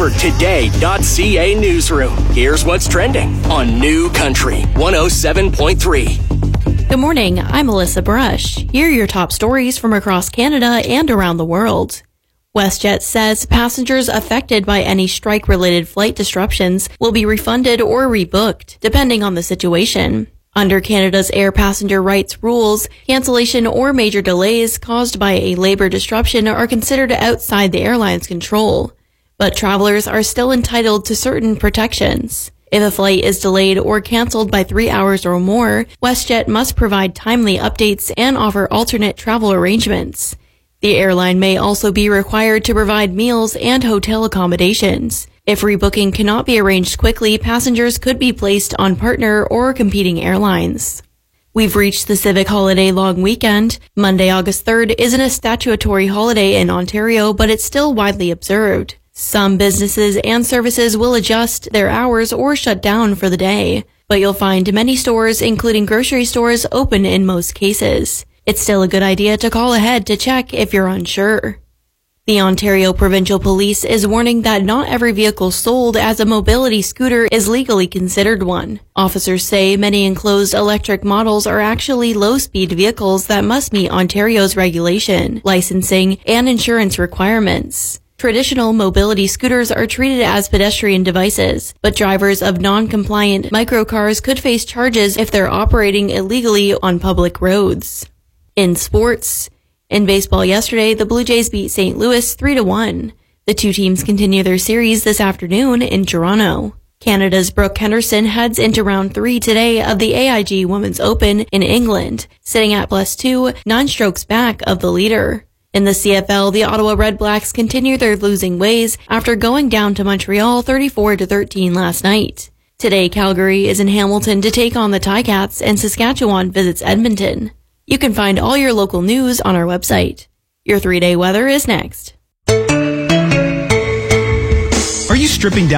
for today.ca newsroom. Here's what's trending on New Country 107.3. Good morning, I'm Melissa Brush. Here are your top stories from across Canada and around the world. WestJet says passengers affected by any strike-related flight disruptions will be refunded or rebooked, depending on the situation. Under Canada's air passenger rights rules, cancellation or major delays caused by a labor disruption are considered outside the airline's control, but travelers are still entitled to certain protections. If a flight is delayed or canceled by 3 hours or more, WestJet must provide timely updates and offer alternate travel arrangements. The airline may also be required to provide meals and hotel accommodations. If rebooking cannot be arranged quickly, passengers could be placed on partner or competing airlines. We've reached the civic holiday long weekend. Monday, August 3rd isn't a statutory holiday in Ontario, but it's still widely observed. Some businesses and services will adjust their hours or shut down for the day, but you'll find many stores, including grocery stores, open in most cases. It's still a good idea to call ahead to check if you're unsure. The Ontario Provincial Police is warning that not every vehicle sold as a mobility scooter is legally considered one. Officers say many enclosed electric models are actually low-speed vehicles that must meet Ontario's regulation, licensing, and insurance requirements. Traditional mobility scooters are treated as pedestrian devices, but drivers of non-compliant microcars could face charges if they're operating illegally on public roads. In sports, in baseball yesterday, the Blue Jays beat St. Louis 3-1. The two teams continue their series this afternoon in Toronto. Canada's Brooke Henderson heads into round 3 today of the AIG Women's Open in England, sitting at +2, 9 strokes back of the leader. In the CFL, the Ottawa Redblacks continue their losing ways after going down to Montreal 34-13 last night. Today, Calgary is in Hamilton to take on the Ticats, and Saskatchewan visits Edmonton. You can find all your local news on our website. Your 3-day weather is next. Are you stripping down